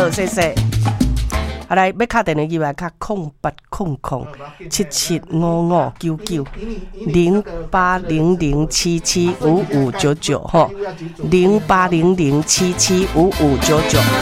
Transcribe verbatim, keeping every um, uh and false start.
好，谢谢。好来，要敲电话进来，卡空八空空七七五五九九零八零零七七五五九九吼，零八零零七七五五九九。